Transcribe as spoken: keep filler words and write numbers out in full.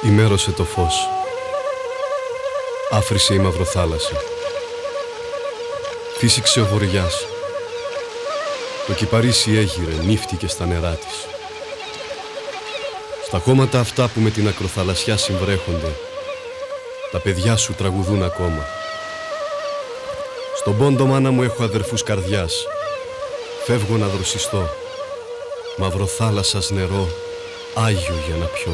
Ημέρωσε το φως. Άφρισε η μαυροθάλασσα. Φύσηξε ο βοριάς. Το κυπαρίσι έγειρε, νύφτηκε στα νερά της. Στα χώματα αυτά που με την ακροθαλασσιά συμβρέχονται, τα παιδιά σου τραγουδούν ακόμα. Στον πόντο, μάνα μου, έχω αδερφούς καρδιάς. Φεύγω να δροσιστώ. Μαυροθάλασσας νερό, άγιο για να πιω.